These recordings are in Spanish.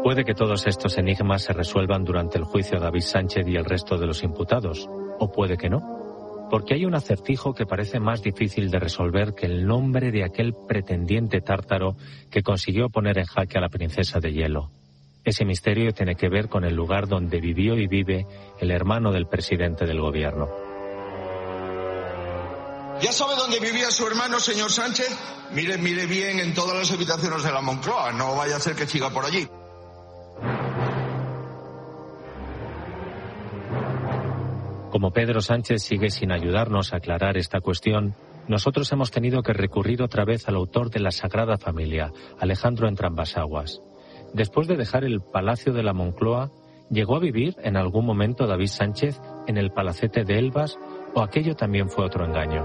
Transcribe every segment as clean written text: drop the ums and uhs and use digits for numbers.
Puede que todos estos enigmas se resuelvan durante el juicio a David Sánchez y el resto de los imputados, o puede que no, porque hay un acertijo que parece más difícil de resolver que el nombre de aquel pretendiente tártaro que consiguió poner en jaque a la princesa de hielo. Ese misterio tiene que ver con el lugar donde vivió y vive el hermano del presidente del gobierno. ¿Ya sabe dónde vivía su hermano, señor Sánchez? Mire bien en todas las habitaciones de la Moncloa, no vaya a ser que siga por allí. Como Pedro Sánchez sigue sin ayudarnos a aclarar esta cuestión, nosotros hemos tenido que recurrir otra vez al autor de la Sagrada Familia, Alejandro Entrambas-Aguas. Después de dejar el Palacio de la Moncloa, ¿llegó a vivir en algún momento David Sánchez en el Palacete de Elbas o aquello también fue otro engaño?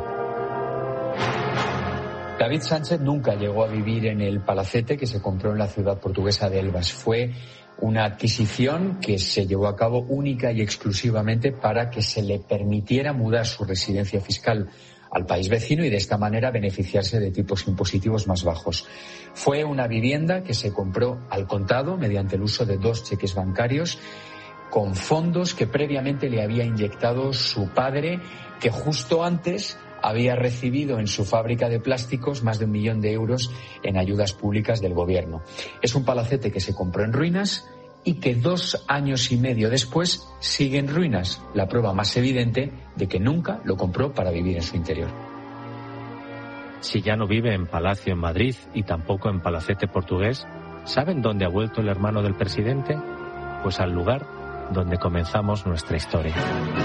David Sánchez nunca llegó a vivir en el palacete que se compró en la ciudad portuguesa de Elbas. Fue una adquisición que se llevó a cabo única y exclusivamente para que se le permitiera mudar su residencia fiscal al país vecino y de esta manera beneficiarse de tipos impositivos más bajos. Fue una vivienda que se compró al contado mediante el uso de 2 cheques bancarios con fondos que previamente le había inyectado su padre, que justo antes había recibido en su fábrica de plásticos más de 1 millón de euros en ayudas públicas del gobierno. Es un palacete que se compró en ruinas y que 2 años y medio después sigue en ruinas, la prueba más evidente de que nunca lo compró para vivir en su interior. Si ya no vive en Palacio en Madrid y tampoco en Palacete portugués, ¿saben dónde ha vuelto el hermano del presidente? Pues al lugar donde comenzamos nuestra historia.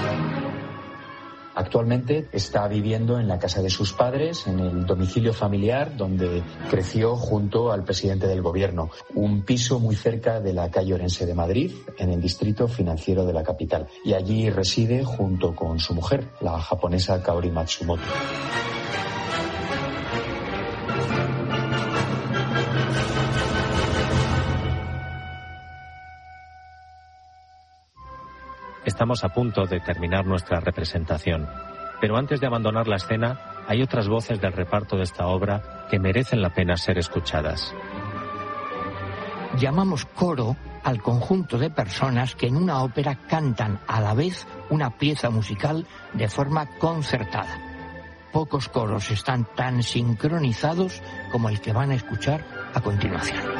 Actualmente está viviendo en la casa de sus padres, en el domicilio familiar donde creció junto al presidente del gobierno. Un piso muy cerca de la calle Orense de Madrid, en el distrito financiero de la capital. Y allí reside junto con su mujer, la japonesa Kaori Matsumoto. Estamos a punto de terminar nuestra representación, pero antes de abandonar la escena, hay otras voces del reparto de esta obra que merecen la pena ser escuchadas. Llamamos coro al conjunto de personas que en una ópera cantan a la vez una pieza musical de forma concertada. Pocos coros están tan sincronizados como el que van a escuchar a continuación.